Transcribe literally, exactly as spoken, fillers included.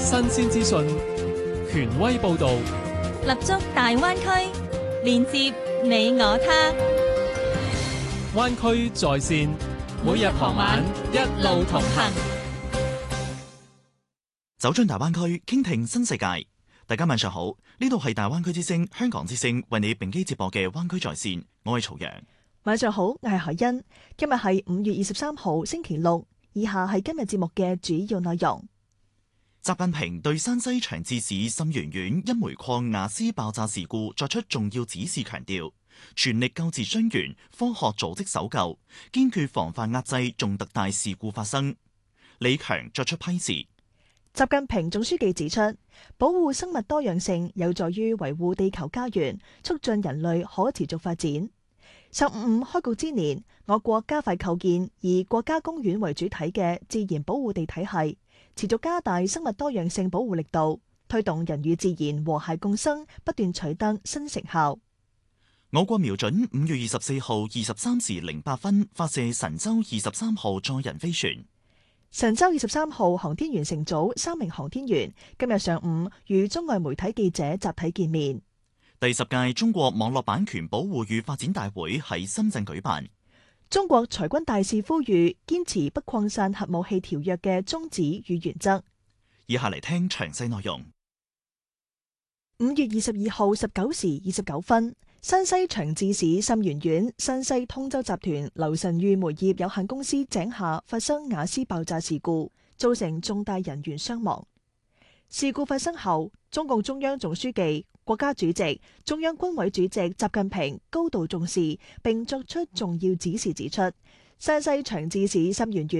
新鮮資訊，權威報導， 立足大灣區，連接你我他。 灣區在線，每日傍晚一路同行， 走進大灣區，傾聽新世界。大家晚上好，呢度係大灣區之聲香港之聲為你並機接播嘅灣區在線，我係曹陽。 晚上好，我係海欣。今日係五月二十三號星期六，以下係今日節目嘅主要內容。 習近平對山西長治市沁源縣一煤礦瓦斯爆炸事故作出重要指示，強調全力救治傷員，科學組織搜救，堅決防範壓制重特大事故發生。李強作出批示。 習近平總書記指出，保護生物多樣性有助於維護地球家園，促進人類可持續發展。十五五開局之年，我國加快構建以國家公園為主體嘅自然保護地體系，持續加大生物多樣性保護力度，推動人與自然和諧共生，不斷取得新成效。 我國瞄準五月二十四號二十三時零八分發射神舟二十三號載人飛船。 神舟二十三號航天員乘組三名航天員今日上午與中外媒體記者集體見面。 第十屆中國網絡版權保護與發展大會喺深圳舉辦。 中國裁軍大使呼籲堅持不擴散核武器條約嘅宗旨與原則。 以下嚟聽詳細內容。 五月二十二號十九時二十九分，山西長治市沁源縣山西通州集團劉神宇煤業有限公司井下發生瓦斯爆炸事故，造成重大人員傷亡。事故發生後，中共中央總書記、國家主席、中央軍委主席習近平高度重視，並作出重要指示，指出山西長治市沁源縣